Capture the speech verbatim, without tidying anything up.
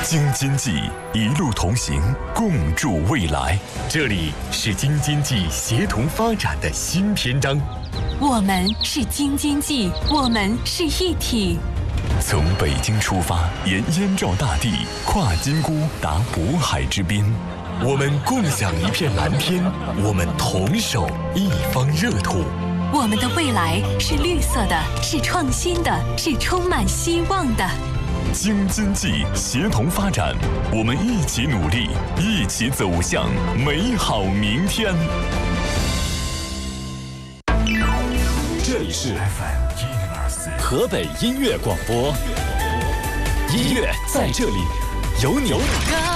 京津冀一路同行，共筑未来。这里是京津冀协同发展的新篇章。 我们是京津冀，我们是一体。 从北京出发，沿燕赵大地，跨金沽达渤海之滨。我们共享一片蓝天，我们同守一方热土。 我们的未来是绿色的，是创新的，是充满希望的。 京津冀协同发展，我们一起努力，一起走向美好明天。 这里是 F M 河北音乐广播，音乐在这里，有你。